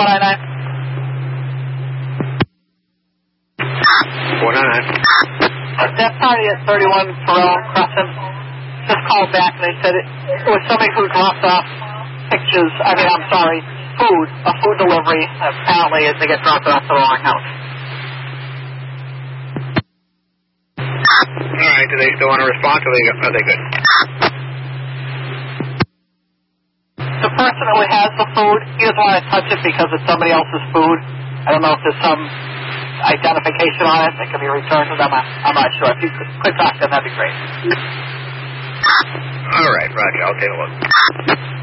499. 499. That party at 31 Terrell Crescent just called back and they said it was somebody who dropped off pictures, food, a food delivery. Apparently they get dropped off to the wrong house. Alright, do they still want to respond, or are they good? The person who has the food, he doesn't want to touch it because it's somebody else's food. I don't know if there's some identification on it that can be returned to them. I'm not sure. If you could talk to them, that'd be great. All right, Roger. I'll take a look.